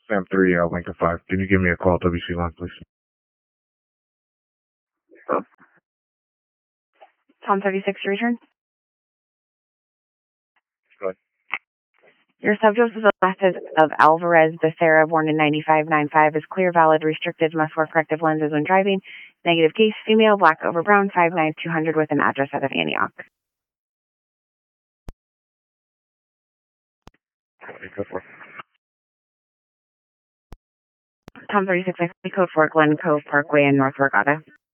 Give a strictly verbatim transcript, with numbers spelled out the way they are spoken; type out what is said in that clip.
Sam three, uh, Lincoln five. Can you give me a call, W C line, please? Tom thirty-six to return. Go ahead. Your subject is the method of Alvarez Becerra, born in ninety-five ninety-five, is clear, valid, restricted, must wear corrective lenses when driving. Negative case, female, black over brown, five nine two hundred, with an address out of Antioch. Okay, go for it. Tom thirty-six, code for Glen Cove Parkway in North Regatta.